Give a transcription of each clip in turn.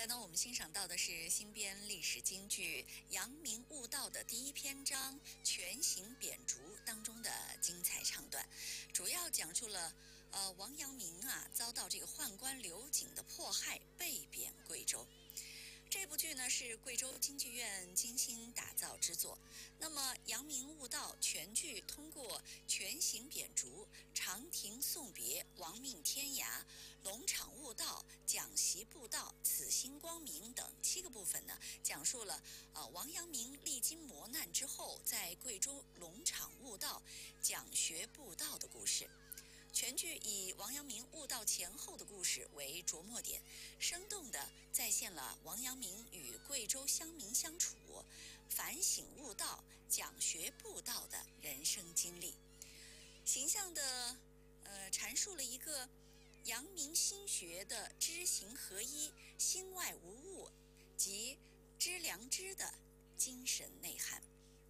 才呢，我们欣赏到的是新编历史京剧《阳明悟道》的第一篇章《全形扁竹》当中的精彩唱段，主要讲述了王阳明遭到这个宦官刘瑾的迫害，被贬贵州。这部剧呢是贵州京剧院精心打造之作。那么《阳明悟道》全剧通过全形扁竹、长亭送别、亡命天涯、龙场悟道、讲习布道、此心光明等7个部分呢，讲述了王阳明历经磨难之后，在贵州龙场悟道、讲学布道的故事。全剧以王阳明悟道前后的故事为着墨点，生动地再现了王阳明与贵州乡民相处、反省悟道、讲学布道的人生经历，形象地阐述了一个阳明心学的知行合一、心外无物及知良知的精神内涵。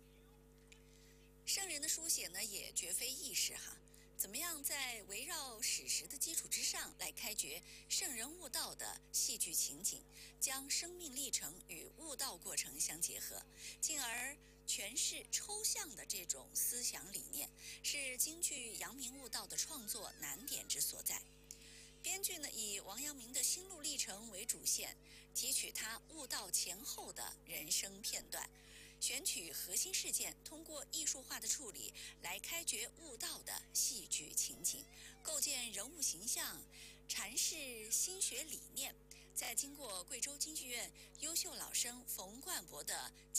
圣人的书写呢，也绝非易事怎么样在围绕史实的基础之上来开掘圣人悟道的戏剧情景，将生命历程与悟道过程相结合，进而诠释抽象的这种思想理念，是京剧阳明悟道的创作难点之所在。编剧呢以王阳明的心路历程为主线，提取他悟道前后的人生片段，选取核心事件，通过艺术化的处理来开掘悟道的戏剧情景，构建人物形象，阐释心学理念。在经过贵州京剧院优秀老生冯冠博的